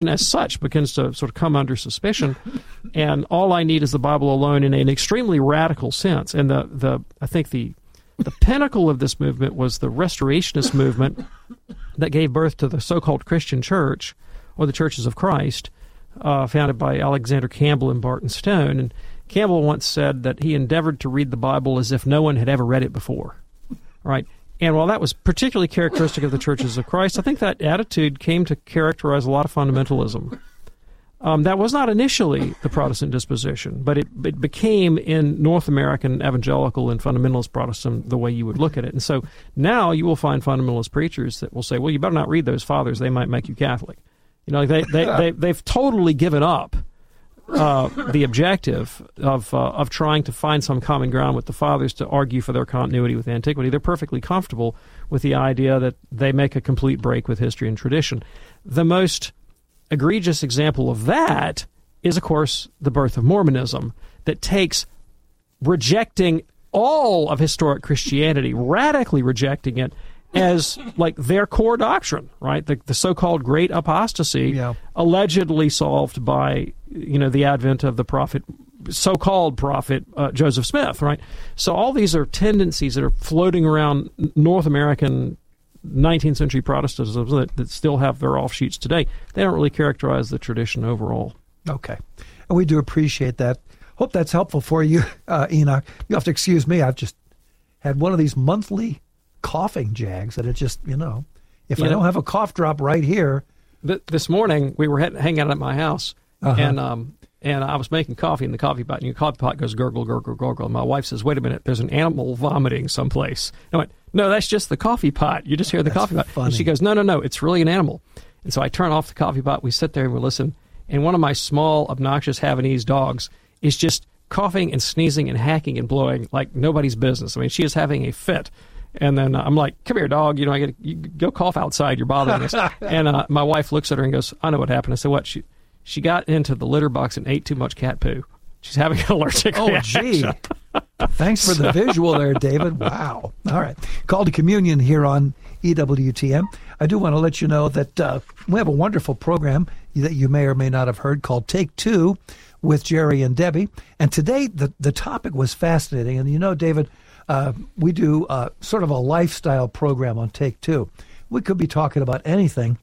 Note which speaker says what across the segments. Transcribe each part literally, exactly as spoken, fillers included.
Speaker 1: as such begins to sort of come under suspicion, and all I need is the Bible alone in an extremely radical sense. And the, the I think the the pinnacle of this movement was the Restorationist movement that gave birth to the so-called Christian Church, or the Churches of Christ, uh, founded by Alexander Campbell and Barton Stone. And Campbell once said that he endeavored to read the Bible as if no one had ever read it before. Right? And while that was particularly characteristic of the Churches of Christ, I think that attitude came to characterize a lot of fundamentalism. Um, that was not initially the Protestant disposition, but it, it became in North American evangelical and fundamentalist Protestant the way you would look at it. And so now you will find fundamentalist preachers that will say, well, you better not read those fathers. They might make you Catholic. You know, they, they, they, they've totally given up uh, the objective of uh, of trying to find some common ground with the fathers to argue for their continuity with antiquity. They're perfectly comfortable with the idea that they make a complete break with history and tradition. The most egregious example of that is, of course, the birth of Mormonism, that takes rejecting all of historic Christianity, radically rejecting it as like their core doctrine, right? The, the so-called Great Apostasy, yeah. allegedly solved by, you know, the advent of the prophet, so-called prophet uh, Joseph Smith, right? So all these are tendencies that are floating around North American nineteenth century Protestantism that, that still have their offshoots today. They don't really characterize the tradition overall.
Speaker 2: Okay. And we do appreciate that. Hope that's helpful for you, uh, Enoch. You have to excuse me. I've just had one of these monthly coughing jags that it just, you know, if you I know, don't have a cough drop right here.
Speaker 1: Th- this morning, we were head- hanging out at my house, uh-huh. and um, and I was making coffee in the coffee pot, and your coffee pot goes gurgle, gurgle, gurgle. And my wife says, wait a minute, there's an animal vomiting someplace. I went, no, that's just the coffee pot. You just hear the
Speaker 2: that's
Speaker 1: coffee pot.
Speaker 2: Funny.
Speaker 1: And she goes, no, no, no, it's really an animal. And so I turn off the coffee pot, we sit there and we listen, and one of my small, obnoxious Havanese dogs is just coughing and sneezing and hacking and blowing like nobody's business. I mean, she is having a fit. And then uh, I'm like, come here, dog. You know, I get you go cough outside. You're bothering us. And uh, my wife looks at her and goes, I know what happened. I said, what? She she got into the litter box and ate too much cat poo. She's having an allergic
Speaker 2: oh,
Speaker 1: reaction.
Speaker 2: Gee. Thanks for the visual there, David. Wow. All right. Call to Communion here on E W T M. I do want to let you know that uh, we have a wonderful program that you may or may not have heard called Take Two with Jerry and Debbie. And today the, the topic was fascinating. And you know, David, Uh, we do uh, sort of a lifestyle program on Take Two. We could be talking about anything.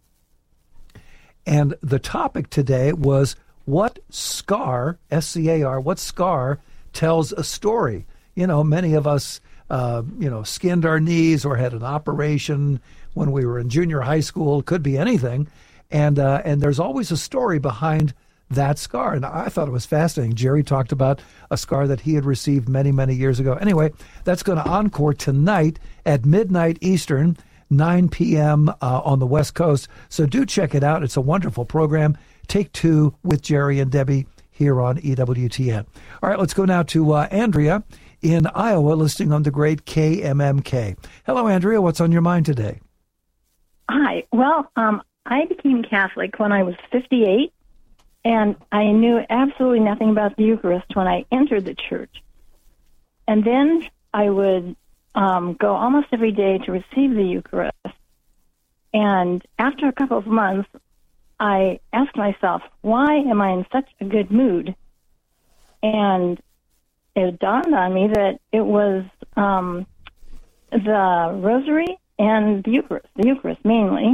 Speaker 2: And the topic today was what scar, S C A R, what scar tells a story. You know, many of us, uh, you know, skinned our knees or had an operation when we were in junior high school. It could be anything. And, uh, and there's always a story behind that scar. And I thought it was fascinating. Jerry talked about a scar that he had received many, many years ago. Anyway, that's going to encore tonight at midnight Eastern, nine p.m. Uh, on the West Coast. So do check it out. It's a wonderful program. Take Two with Jerry and Debbie here on E W T N. All right, let's go now to uh, Andrea in Iowa, listening on the great K M M K. Hello, Andrea. What's on your mind today?
Speaker 3: Hi. Well, um, I became Catholic when I was fifty-eight. And I knew absolutely nothing about the Eucharist when I entered the church. And then I would um, go almost every day to receive the Eucharist. And after a couple of months, I asked myself, why am I in such a good mood? And it dawned on me that it was um, the Rosary and the Eucharist, the Eucharist mainly.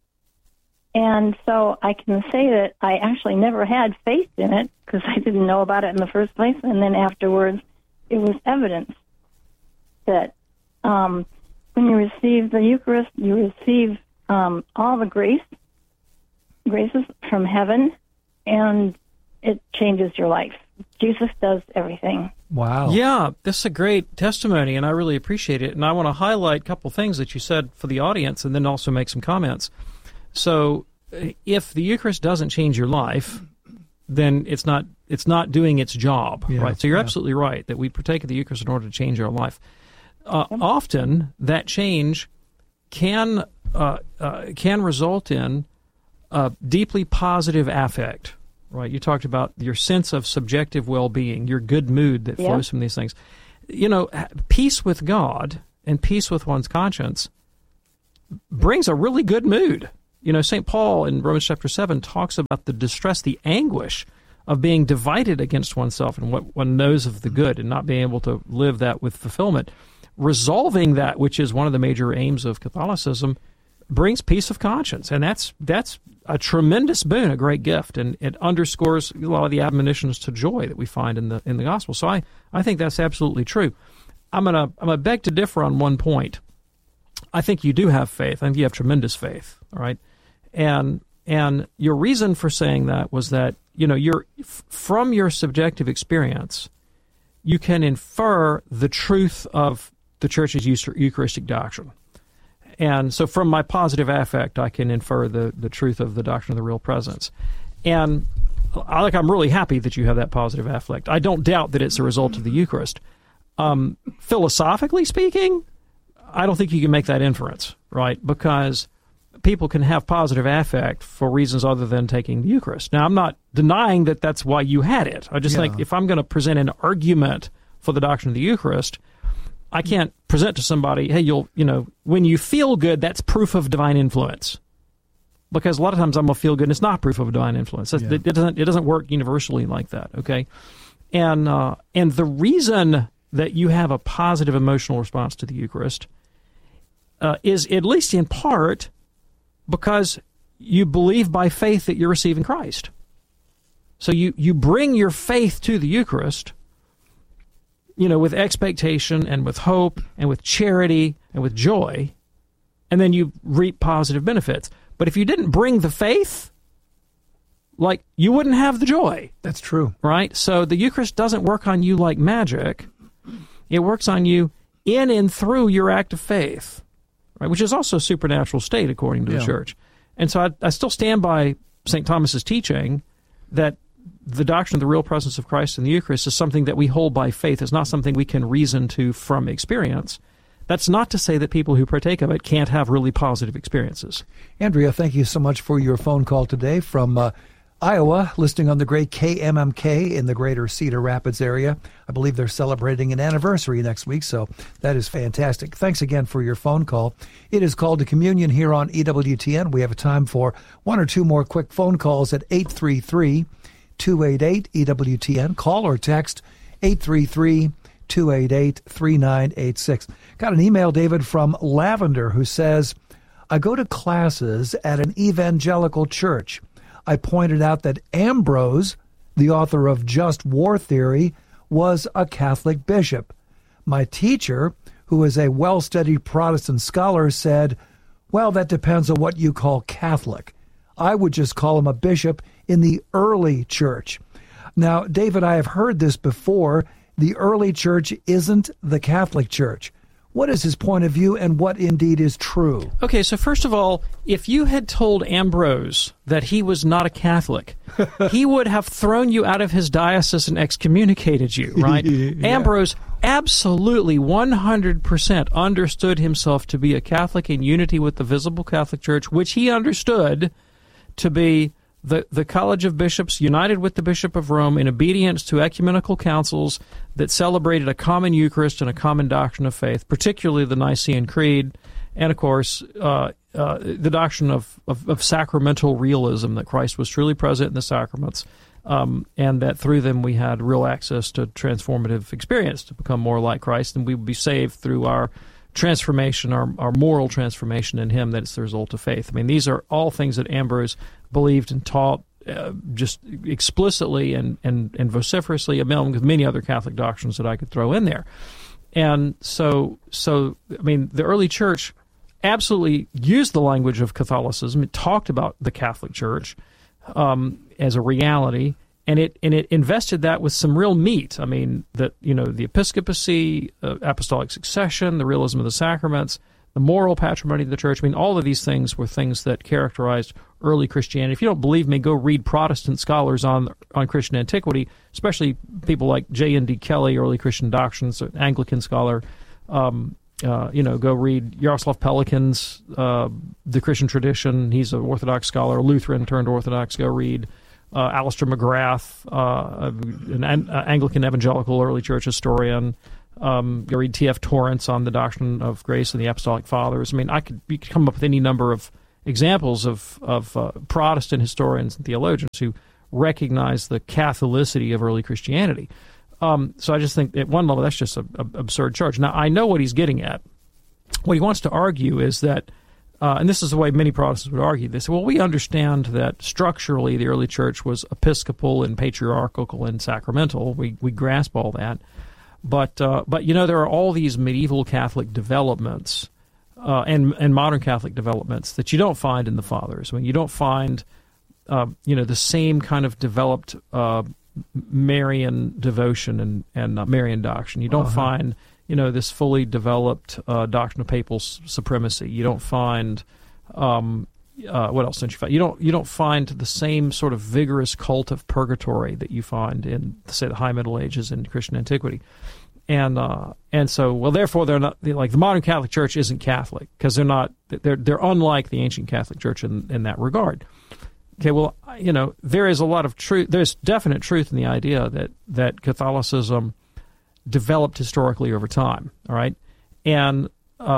Speaker 3: And so I can say that I actually never had faith in it because I didn't know about it in the first place. And then afterwards, it was evidence that um, when you receive the Eucharist, you receive um, all the grace, graces from heaven, and it changes your life. Jesus does everything.
Speaker 2: Wow.
Speaker 1: Yeah, this is a great testimony, and I really appreciate it. And I want to highlight a couple things that you said for the audience and then also make some comments. So if the Eucharist doesn't change your life, then it's not it's not doing its job, yeah, right? So you're yeah. absolutely right that we partake of the Eucharist in order to change our life. Uh, often that change can uh, uh, can result in a deeply positive affect, right? You talked about your sense of subjective well-being, your good mood that flows yeah. from these things. You know, peace with God and peace with one's conscience brings a really good mood. You know, Saint Paul in Romans chapter seven talks about the distress, the anguish of being divided against oneself and what one knows of the good and not being able to live that with fulfillment. Resolving that, which is one of the major aims of Catholicism, brings peace of conscience, and that's that's a tremendous boon, a great gift, and it underscores a lot of the admonitions to joy that we find in the in the gospel. So I, I think that's absolutely true. I'm gonna I'm gonna beg to differ on one point. I think you do have faith. I think you have tremendous faith. All right, and and your reason for saying that was that you know you're from your subjective experience, you can infer the truth of the Church's Eucharistic doctrine. And so from my positive affect, I can infer the, the truth of the doctrine of the real presence. And I, like, I'm really happy that you have that positive affect. I don't doubt that it's a result of the Eucharist. Um, philosophically speaking, I don't think you can make that inference, right? Because people can have positive affect for reasons other than taking the Eucharist. Now, I'm not denying that that's why you had it. I just
Speaker 2: Yeah.
Speaker 1: think if I'm going to present an argument for the doctrine of the Eucharist, I can't present to somebody, hey, you'll, you know, when you feel good, that's proof of divine influence. Because a lot of times I'm going to feel good, and it's not proof of divine influence.
Speaker 2: Yeah.
Speaker 1: It, it doesn't. It doesn't work universally like that. Okay, and uh, and the reason that you have a positive emotional response to the Eucharist uh, is, at least in part, because you believe by faith that you're receiving Christ. So you you bring your faith to the Eucharist, you know, with expectation and with hope and with charity and with joy, and then you reap positive benefits. But if you didn't bring the faith, like, you wouldn't have the joy.
Speaker 2: That's true.
Speaker 1: Right? So the Eucharist doesn't work on you like magic. It works on you in and through your act of faith, right? Which is also a supernatural state according to the
Speaker 2: Yeah.
Speaker 1: Church. And so I, I still stand by Saint Thomas's teaching that the doctrine of the real presence of Christ in the Eucharist is something that we hold by faith. It's not something we can reason to from experience. That's not to say that people who partake of it can't have really positive experiences.
Speaker 2: Andrea, thank you so much for your phone call today from uh, Iowa, listening on the great K M M K in the greater Cedar Rapids area. I believe they're celebrating an anniversary next week, so that is fantastic. Thanks again for your phone call. It is Called to Communion here on E W T N. We have a time for one or two more quick phone calls at eight three three, two eight eight, E W T N. Call or text eight three three, two eight eight, three nine eight six. Got an email, David, from Lavender, who says, I go to classes at an evangelical church. I pointed out that Ambrose, the author of Just War Theory, was a Catholic bishop. My teacher, who is a well-studied Protestant scholar, said, well, that depends on what you call Catholic. I would just call him a bishop in the early church. Now, David, I have heard this before. The early church isn't the Catholic Church. What is his point of view, and what indeed is true?
Speaker 1: Okay, so first of all, if you had told Ambrose that he was not a Catholic, he would have thrown you out of his diocese and excommunicated you, right?
Speaker 2: Yeah.
Speaker 1: Ambrose absolutely one hundred percent understood himself to be a Catholic in unity with the visible Catholic Church, which he understood to be the, the College of Bishops united with the Bishop of Rome in obedience to ecumenical councils that celebrated a common Eucharist and a common doctrine of faith, particularly the Nicene Creed, and, of course, uh, uh, the doctrine of, of, of sacramental realism, that Christ was truly present in the sacraments, um, and that through them we had real access to transformative experience to become more like Christ, and we would be saved through our transformation, our, our moral transformation in Him, that it's the result of faith. I mean, these are all things that Ambrose believed and taught uh, just explicitly and, and, and vociferously, along with many other Catholic doctrines that I could throw in there. And so, so I mean, the early church absolutely used the language of Catholicism. It talked about the Catholic Church um, as a reality, and it and it invested that with some real meat. I mean, that you know, the episcopacy, uh, apostolic succession, the realism of the sacraments, the moral patrimony of the Church. I mean, all of these things were things that characterized early Christianity. If you don't believe me, go read Protestant scholars on on Christian antiquity, especially people like J N D Kelly, Early Christian Doctrines, an Anglican scholar. Um, uh, you know, go read Yaroslav Pelikan's uh, The Christian Tradition. He's an Orthodox scholar, Lutheran turned Orthodox. Go read Uh, Alistair McGrath, uh, an, an Anglican evangelical early church historian. Um, you read T F Torrance on the doctrine of grace and the Apostolic Fathers. I mean, I could, you could come up with any number of examples of, of uh, Protestant historians and theologians who recognize the Catholicity of early Christianity. Um, so I just think at one level that's just an absurd charge. Now, I know what he's getting at. What he wants to argue is that, uh, and this is the way many Protestants would argue this, well, we understand that structurally the early church was episcopal and patriarchal and sacramental. We we grasp all that. But, uh, but you know, there are all these medieval Catholic developments uh, and, and modern Catholic developments that you don't find in the Fathers. I mean, you don't find, uh, you know, the same kind of developed uh, Marian devotion and, and uh, Marian doctrine. You don't uh-huh. find, you know, this fully developed uh, doctrine of papal supremacy. You don't find, um, uh, what else don't you find? You don't, you don't find the same sort of vigorous cult of purgatory that you find in, say, the High Middle Ages and Christian antiquity. And uh, and so, well, therefore, they're not, like, the modern Catholic Church isn't Catholic because they're not, they're, they're unlike the ancient Catholic Church in, in that regard. Okay, well, you know, there is a lot of truth, there's definite truth in the idea that, that Catholicism developed historically over time, all right? And,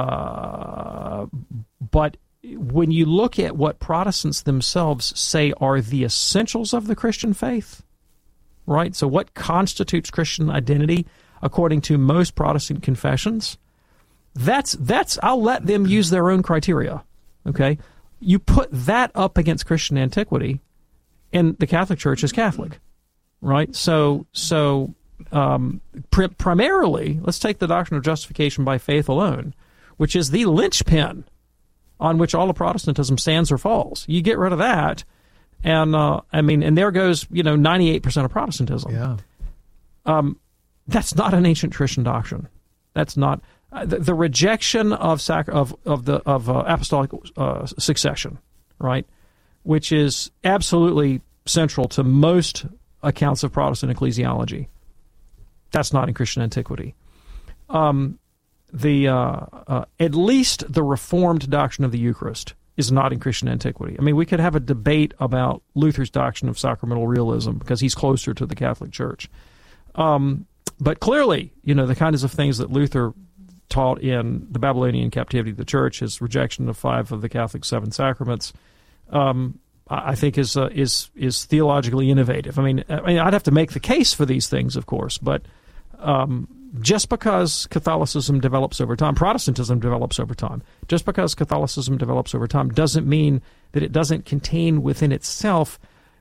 Speaker 1: uh, but when you look at what Protestants themselves say are the essentials of the Christian faith, right? So what constitutes Christian identity according to most Protestant confessions, that's, that's, I'll let them use their own criteria, okay? You put that up against Christian antiquity, and the Catholic Church is Catholic, right? So, so um, pr- primarily, let's take the doctrine of justification by faith alone, which is the linchpin on which all of Protestantism stands or falls. You get rid of that, and uh, I mean, and there goes, you know, ninety-eight percent of Protestantism.
Speaker 2: Yeah.
Speaker 1: Um, that's not an ancient Christian doctrine. That's not. Uh, the, the rejection of sac- of of the of uh, apostolic uh, succession, right, which is absolutely central to most accounts of Protestant ecclesiology. That's not in Christian antiquity. Um, the uh, uh, at least the Reformed doctrine of the Eucharist is not in Christian antiquity. I mean, we could have a debate about Luther's doctrine of sacramental realism because he's closer to the Catholic Church. Um, but clearly, you know, the kinds of things that Luther taught in the Babylonian captivity of the church, his rejection of five of the Catholic seven sacraments, um, I think is uh, is is theologically innovative. I mean, I mean, I'd have to make the case for these things, of course, but um, just because Catholicism develops over time, Protestantism develops over time, just because Catholicism develops over time doesn't mean that it doesn't contain within itself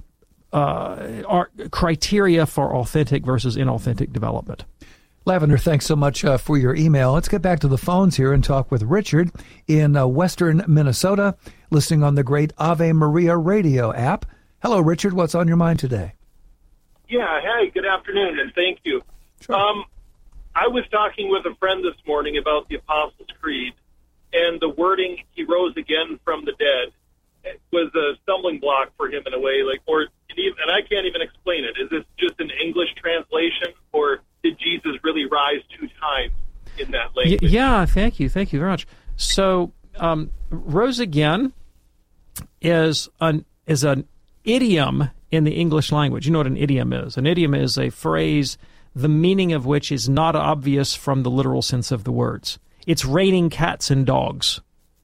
Speaker 1: uh, our criteria for authentic versus inauthentic development.
Speaker 2: Lavender, thanks so much uh, for your email. Let's get back to the phones here and talk with Richard in uh, western Minnesota, listening on the great Ave Maria radio app. Hello, Richard. What's on your mind today?
Speaker 4: Yeah, hey, good afternoon, and thank you.
Speaker 2: Sure.
Speaker 4: Um, I was talking with a friend this morning about the Apostles' Creed, and the wording, he rose again from the dead, was a stumbling block for him in a way, like, or, and I can't even explain it. Is this just an English translation, or did Jesus really rise two times in that language?
Speaker 1: Yeah, thank you. Thank you very much. So, um, rose again is an is an idiom in the English language. You know what an idiom is? An idiom is a phrase the meaning of which is not obvious from the literal sense of the words. It's raining cats and dogs.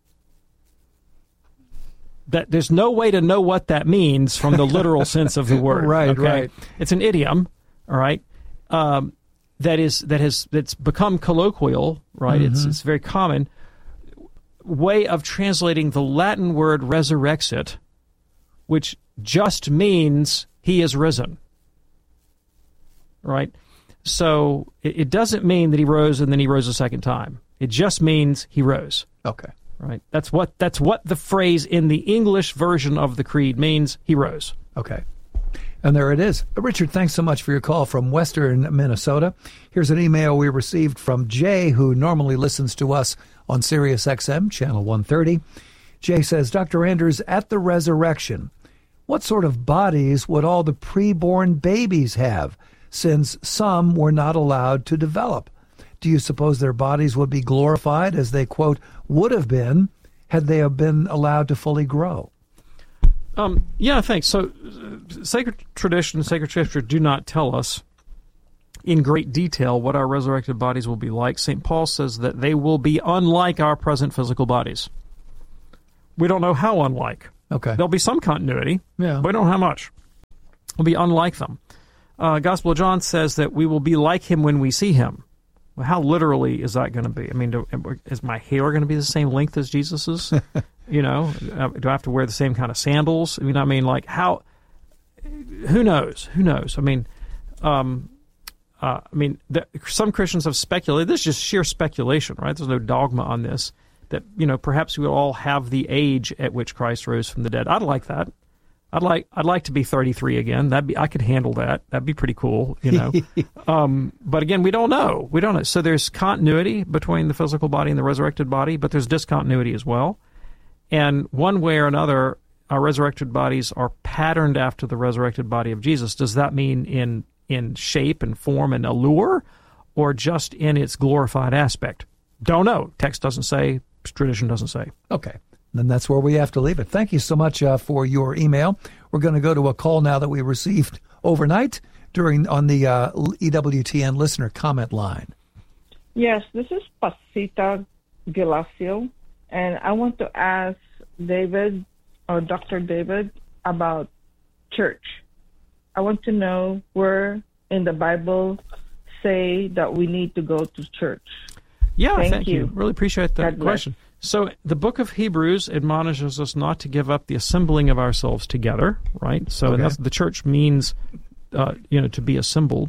Speaker 1: That there's no way to know what that means from the literal sense of the word.
Speaker 2: Right,
Speaker 1: okay?
Speaker 2: right.
Speaker 1: It's an idiom, all right. Um, that is that has that's become colloquial, right? Mm-hmm. It's it's very common way of translating the Latin word resurrexit, which just means he is risen, right? So it, it doesn't mean that he rose and then he rose a second time. It just means he rose.
Speaker 2: Okay.
Speaker 1: Right. That's what that's what the phrase in the English version of the creed means. He rose.
Speaker 2: Okay. And there it is. Richard, thanks so much for your call from western Minnesota. Here's an email we received from Jay, who normally listens to us on Sirius X M, channel one thirty. Jay says, Doctor Anders, at the resurrection, what sort of bodies would all the preborn babies have, since some were not allowed to develop? Do you suppose their bodies would be glorified as they, quote, would have been had they have been allowed to fully grow?
Speaker 1: Um, yeah, thanks. So uh, sacred tradition, sacred scripture do not tell us in great detail what our resurrected bodies will be like. Saint Paul says that they will be unlike our present physical bodies. we don't know how unlike.
Speaker 2: Okay.
Speaker 1: There'll be some continuity,
Speaker 2: Yeah.
Speaker 1: but we don't know how much. We'll be unlike them. Uh, Gospel of John says that we will be like him when we see him. Well, how literally is that going to be? I mean, do, is my hair going to be the same length as Jesus's? You know, do I have to wear the same kind of sandals? I mean, I mean, like how? Who knows? Who knows? I mean, um, uh, I mean, the, some Christians have speculated. This is just sheer speculation, right? There's no dogma on this. That, you know, perhaps we will all have the age at which Christ rose from the dead. I'd like that. I'd like I'd like to be thirty-three again. That'd be I could handle that. That'd be pretty cool, you know. um, but again, we don't know. We don't know. So there's continuity between the physical body and the resurrected body, but there's discontinuity as well. And one way or another, our resurrected bodies are patterned after the resurrected body of Jesus. Does that mean in in shape and form and allure, or just in its glorified aspect? Don't know. Text doesn't say. Tradition doesn't say.
Speaker 2: Okay. Then that's where we have to leave it. Thank you so much uh, for your email. We're going to go to a call now that we received overnight during on the uh, E W T N listener comment line.
Speaker 5: Yes, this is Pasita Galacio, and I want to ask David or Doctor David about church. I want to know where in the Bible say that we need to go to church.
Speaker 1: Yeah,
Speaker 5: thank,
Speaker 1: thank
Speaker 5: you.
Speaker 1: you. Really appreciate that question. So the book of Hebrews admonishes us not to give up the assembling of ourselves together, right? So
Speaker 2: Okay.
Speaker 1: and that's, the church means, uh, you know, to be assembled.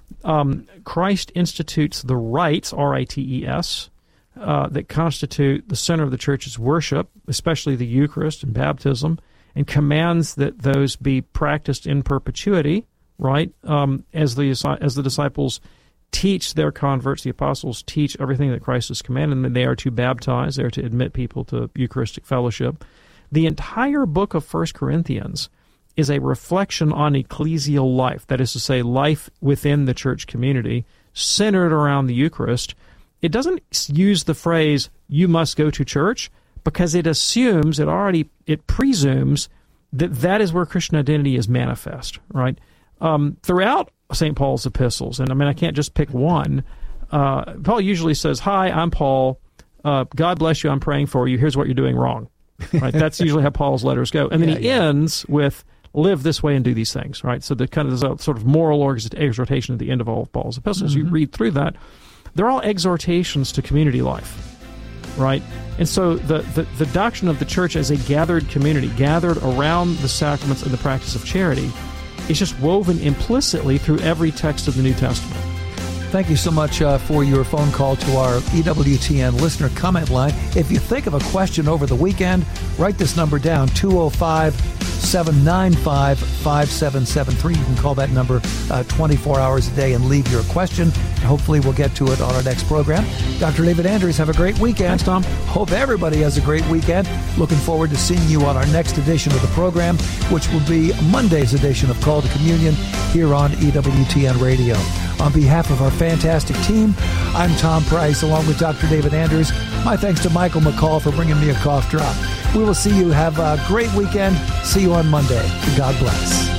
Speaker 1: Um, Christ institutes the rites, R I T E S, uh, that constitute the center of the church's worship, especially the Eucharist and baptism, and commands that those be practiced in perpetuity, right? Um, as the as the disciples teach their converts, the apostles teach everything that Christ has commanded them. They are to baptize, they are to admit people to Eucharistic fellowship. The entire book of First Corinthians is a reflection on ecclesial life, that is to say, life within the church community, centered around the Eucharist. It doesn't use the phrase, you must go to church, because it assumes, it already, it presumes that that is where Christian identity is manifest, right? Um, throughout Saint Paul's epistles, and I mean, I can't just pick one. Uh, Paul usually says, "Hi, I'm Paul. Uh, God bless you. I'm praying for you. Here's what you're doing wrong." Right? That's usually how Paul's letters go. And then
Speaker 2: Yeah,
Speaker 1: he
Speaker 2: yeah.
Speaker 1: ends with, "Live this way and do these things." Right? So the kind of there's a sort of moral exhortation at the end of all of Paul's epistles.
Speaker 2: Mm-hmm.
Speaker 1: You read through that; they're all exhortations to community life. Right? And so the, the, the doctrine of the church as a gathered community, gathered around the sacraments and the practice of charity, is just woven implicitly through every text of the New Testament.
Speaker 2: Thank you so much uh, for your phone call to our E W T N listener comment line. If you think of a question over the weekend, write this number down, two oh five, seven nine five, five seven seven three. You can call that number uh, twenty-four hours a day and leave your question. Hopefully we'll get to it on our next program. Doctor David Andrews, have a great weekend.
Speaker 1: Thanks, Tom.
Speaker 2: Hope everybody has a great weekend. Looking forward to seeing you on our next edition of the program, which will be Monday's edition of Call to Communion here on E W T N Radio. On behalf of our fantastic team, I'm Tom Price, along with Doctor David Andrews. My thanks to Michael McCall for bringing me a cough drop. We will see you. Have a great weekend. See you on Monday. God bless.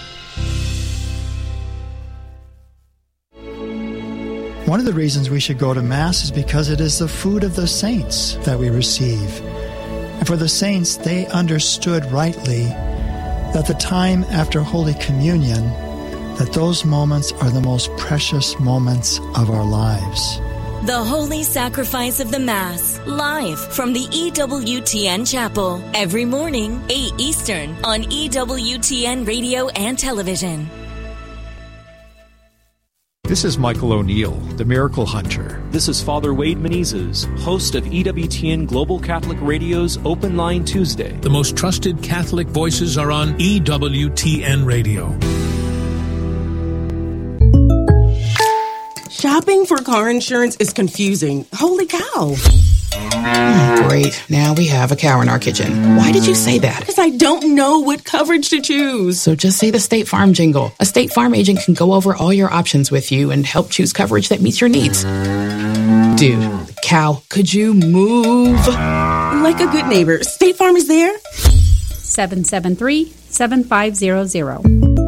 Speaker 6: One of the reasons we should go to Mass is because it is the food of the saints that we receive. And for the saints, they understood rightly that the time after Holy Communion, that those moments are the most precious moments of our lives.
Speaker 7: The Holy Sacrifice of the Mass, live from the E W T N Chapel, every morning, eight Eastern, on E W T N Radio and Television.
Speaker 8: This is Michael O'Neill, the Miracle Hunter.
Speaker 9: This is Father Wade Menezes, host of E W T N Global Catholic Radio's Open Line Tuesday.
Speaker 10: The most trusted Catholic voices are on E W T N Radio.
Speaker 11: Shopping for car insurance is confusing. Holy cow.
Speaker 12: Great. Now we have a cow in our kitchen. Why did you say that?
Speaker 11: Because I don't know what coverage to choose.
Speaker 12: So just say the State Farm jingle. A State Farm agent can go over all your options with you and help choose coverage that meets your needs. Dude, cow, could you move?
Speaker 11: Like a good neighbor, State Farm is there.
Speaker 13: seven seven three, seven five zero zero.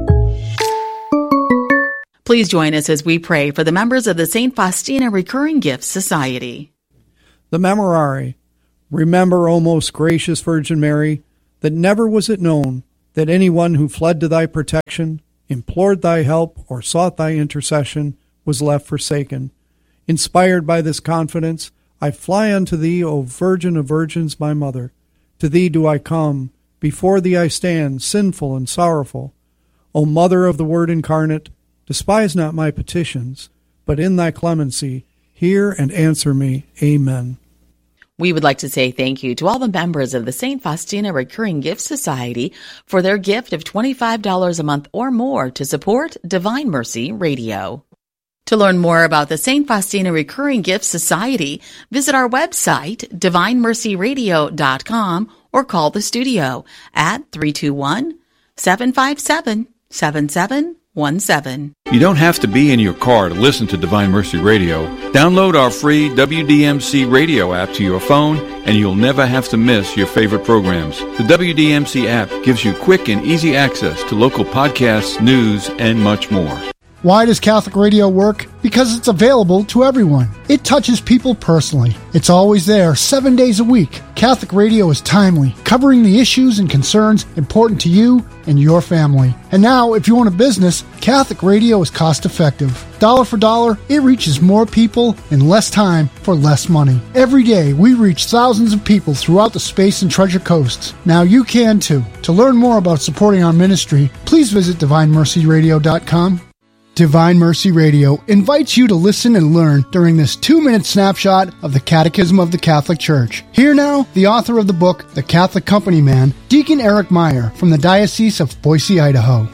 Speaker 14: Please join us as we pray for the members of the Saint Faustina Recurring Gifts Society.
Speaker 15: The Memorare. Remember, O most gracious Virgin Mary, that never was it known that anyone who fled to thy protection, implored thy help, or sought thy intercession was left forsaken. Inspired by this confidence, I fly unto thee, O Virgin of Virgins, my Mother. To thee do I come, before thee I stand, sinful and sorrowful. O Mother of the Word incarnate, despise not my petitions, but in thy clemency hear and answer me. Amen.
Speaker 14: We would like to say thank you to all the members of the Saint Faustina Recurring Gift Society for their gift of twenty-five dollars a month or more to support Divine Mercy Radio. To learn more about the Saint Faustina Recurring Gift Society, visit our website, divine mercy radio dot com, or call the studio at three two one, seven five seven, seven seven one seven.
Speaker 16: You don't have to be in your car to listen to Divine Mercy Radio. Download our free W D M C radio app to your phone, and you'll never have to miss your favorite programs. The W D M C app gives you quick and easy access to local podcasts, news, and much more.
Speaker 17: Why does Catholic radio work? Because it's available to everyone. It touches people personally. It's always there, seven days a week. Catholic radio is timely, covering the issues and concerns important to you and your family. And now, if you own a business, Catholic radio is cost-effective. Dollar for dollar, it reaches more people in less time for less money. Every day, we reach thousands of people throughout the Space and Treasure Coasts. Now you can too. To learn more about supporting our ministry, please visit divine mercy radio dot com. Divine Mercy Radio invites you to listen and learn during this two-minute snapshot of the Catechism of the Catholic Church. Here now, the author of the book, The Catholic Company Man, Deacon Eric Meyer from the Diocese of Boise, Idaho.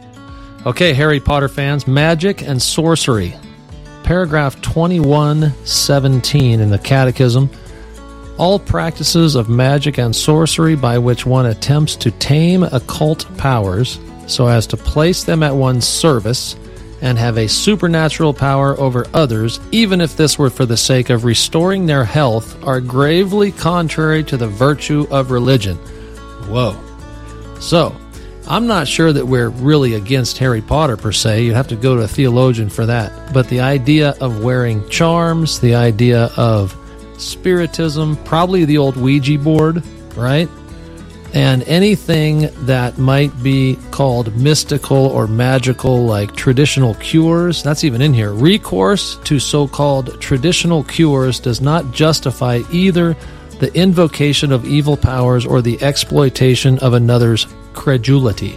Speaker 18: Okay, Harry Potter fans, magic and sorcery. Paragraph twenty-one seventeen in the Catechism. All practices of magic and sorcery by which one attempts to tame occult powers so as to place them at one's service and have a supernatural power over others, even if this were for the sake of restoring their health, are gravely contrary to the virtue of religion. Whoa. So, I'm not sure that we're really against Harry Potter per se. You'd have to go to a theologian for that. But the idea of wearing charms, the idea of spiritism, probably the old Ouija board, right? And anything that might be called mystical or magical, like traditional cures, that's even in here. Recourse to so-called traditional cures does not justify either the invocation of evil powers or the exploitation of another's credulity.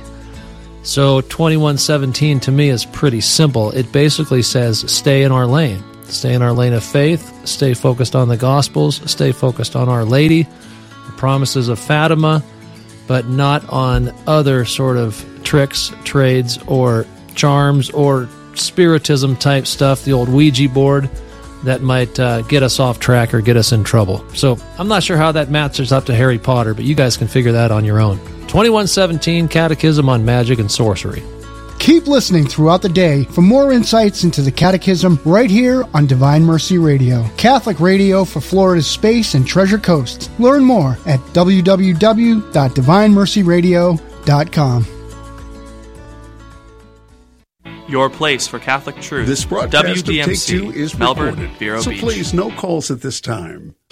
Speaker 18: So twenty-one seventeen to me is pretty simple. It basically says stay in our lane. Stay in our lane of faith, stay focused on the Gospels, stay focused on Our Lady, the promises of Fatima, but not on other sort of tricks, trades, or charms, or spiritism-type stuff, the old Ouija board, that might uh, get us off track or get us in trouble. So I'm not sure how that matches up to Harry Potter, but you guys can figure that on your own. twenty-one seventeen, Catechism on Magic and Sorcery.
Speaker 17: Keep listening throughout the day for more insights into the Catechism right here on Divine Mercy Radio, Catholic radio for Florida's Space and Treasure Coast. Learn more at w w w dot divine mercy radio dot com.
Speaker 19: Your place for Catholic truth.
Speaker 20: This broadcast
Speaker 19: W D M C,
Speaker 20: of Take Two is
Speaker 19: Melbourne,
Speaker 20: recorded,
Speaker 19: Vero
Speaker 20: so
Speaker 19: Beach.
Speaker 20: please no calls at this time.